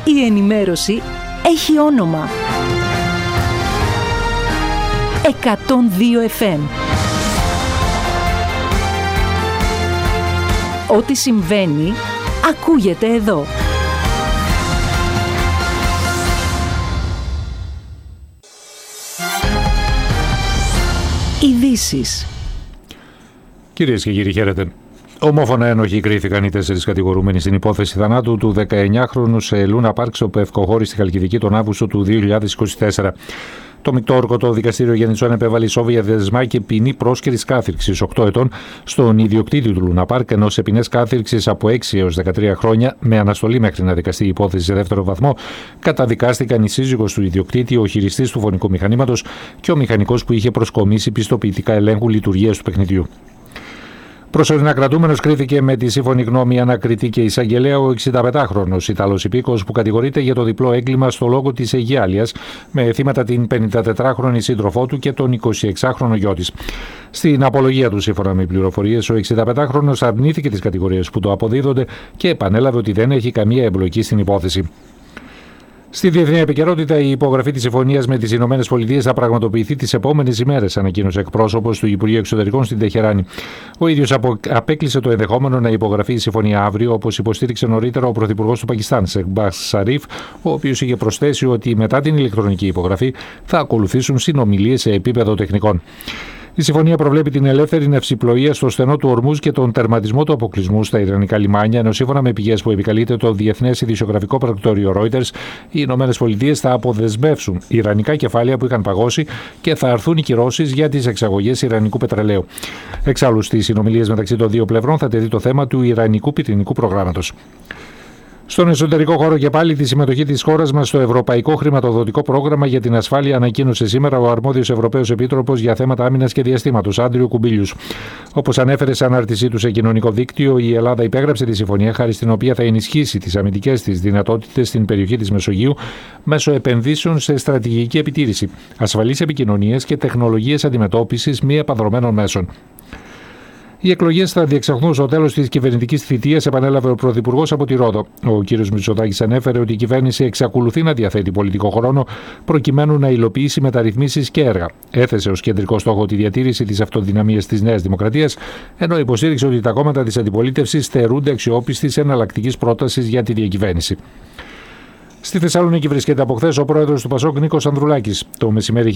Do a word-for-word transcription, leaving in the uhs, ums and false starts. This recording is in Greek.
Η ενημέρωση έχει όνομα. εκατόν δύο εφ εμ. Ό,τι συμβαίνει, ακούγεται εδώ. Ειδήσεις. Κυρίες και κύριοι, χαίρετε. Ομόφωνα ένοχοι κρίθηκαν οι τέσσερις κατηγορούμενοι στην υπόθεση θανάτου του δεκαεννιάχρονου σε Λούνα Πάρκ στο Πευκοχώρι στη Χαλκιδική τον Αύγουστο του δύο χιλιάδες είκοσι τέσσερα. Το μεικτό ορκωτό δικαστήριο Γεννητσών επέβαλε ισόβια δεσμά και ποινή πρόσκαιρης κάθυρξης οκτώ ετών στον ιδιοκτήτη του Λούνα Πάρκ, ενώ σε ποινές κάθυρξης από έξι έως δεκατρία χρόνια, με αναστολή μέχρι να δικαστεί η υπόθεση σε δεύτερο βαθμό, καταδικάστηκαν η σύζυγος του ιδιοκτήτη, ο χειριστής του φωνικού μηχανήματος και ο μηχανικός που είχε προσκομίσει πιστοποιητικά ελέγχου λειτουργίας του παιχνιδιού. Προσωρινά κρατούμενος κρίθηκε με τη σύμφωνη γνώμη ανακριτή και εισαγγελέα ο εξηνταπεντάχρονος Ιταλός υπήκοος που κατηγορείται για το διπλό έγκλημα στο λόγο της Αιγιάλειας, με θύματα την πενηντατετράχρονη σύντροφό του και τον εικοσιεξάχρονο γιο της. Στην απολογία του, σύμφωνα με πληροφορίες, ο εξηνταπεντάχρονος αρνήθηκε τις κατηγορίες που το αποδίδονται και επανέλαβε ότι δεν έχει καμία εμπλοκή στην υπόθεση. Στη διεθνή επικαιρότητα, η υπογραφή της συμφωνίας με τις Ηνωμένες Πολιτείες θα πραγματοποιηθεί τις επόμενες ημέρες, ανακοίνωσε εκπρόσωπος του Υπουργείου Εξωτερικών στην Τεχεράνη. Ο ίδιος απέκλεισε το ενδεχόμενο να υπογραφεί η συμφωνία αύριο, όπως υποστήριξε νωρίτερα ο Πρωθυπουργός του Πακιστάν, Σεχμπάζ Σαρίφ, ο οποίος είχε προσθέσει ότι μετά την ηλεκτρονική υπογραφή θα ακολουθήσουν συνομιλίες σε επίπεδο τεχνικών. Η συμφωνία προβλέπει την ελεύθερη ναυσιπλοεία στο στενό του Ορμούζ και τον τερματισμό του αποκλεισμού στα ιρανικά λιμάνια, ενώ σύμφωνα με πηγές που επικαλείται το διεθνές ειδησιογραφικό πρακτορείο Reuters, οι Ηνωμένες Πολιτείες θα αποδεσμεύσουν ιρανικά κεφάλαια που είχαν παγώσει και θα αρθούν οι κυρώσεις για τις εξαγωγές ιρανικού πετρελαίου. Εξάλλου, στις συνομιλίες μεταξύ των δύο πλευρών θα τεθεί το θέμα του ιρανικού πυρηνικού προγράμματος. Στον εσωτερικό χώρο και πάλι, τη συμμετοχή της χώρας μας στο Ευρωπαϊκό Χρηματοδοτικό Πρόγραμμα για την Ασφάλεια ανακοίνωσε σήμερα ο αρμόδιος Ευρωπαίος Επίτροπος για θέματα άμυνας και διαστήματος, Άντριο Κουμπίλιους. Όπως ανέφερε σε ανάρτησή του σε κοινωνικό δίκτυο, η Ελλάδα υπέγραψε τη συμφωνία χάρη στην οποία θα ενισχύσει τις αμυντικές της δυνατότητες στην περιοχή της Μεσογείου μέσω επενδύσεων σε στρατηγική επιτήρηση, ασφαλείς επικοινωνίες και τεχνολογίες αντιμετώπισης μη επανδρωμένων μέσων. Οι εκλογές θα διεξαχθούν στο τέλος της κυβερνητικής θητείας, επανέλαβε ο Πρωθυπουργός από τη Ρόδο. Ο κ. Μητσοτάκης ανέφερε ότι η κυβέρνηση εξακολουθεί να διαθέτει πολιτικό χρόνο προκειμένου να υλοποιήσει μεταρρυθμίσεις και έργα. Έθεσε ως κεντρικό στόχο τη διατήρηση της αυτοδυναμίας της Νέας Δημοκρατίας, ενώ υποστήριξε ότι τα κόμματα της αντιπολίτευσης στερούνται αξιόπιστης εναλλακτικής πρότασης για τη διακυβέρνηση. Στη Θεσσαλονίκη βρίσκεται από χθες ο πρόεδρος του Πασόκ, Νίκος Ανδρουλάκης. Το μεσημέρι